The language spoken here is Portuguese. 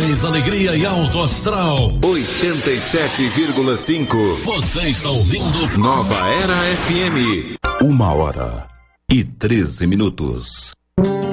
mais alegria e alto astral. 87,5. Você está ouvindo Nova Era FM. 1h13.